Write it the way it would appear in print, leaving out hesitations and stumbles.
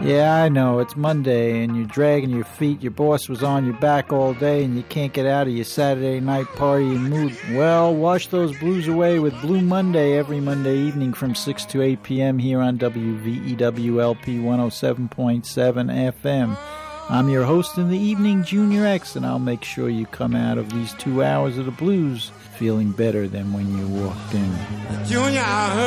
Yeah, I know. It's Monday and you're dragging your feet. Your boss was on your back all day and you can't get out of your Saturday night partying mood. Well, wash those blues away with Blue Monday every Monday evening from 6 to 8 p.m. here on WVEWLP 107.7 FM. I'm your host in the evening, Junior X, and I'll make sure you come out of these 2 hours of the blues feeling better than when you walked in. Junior,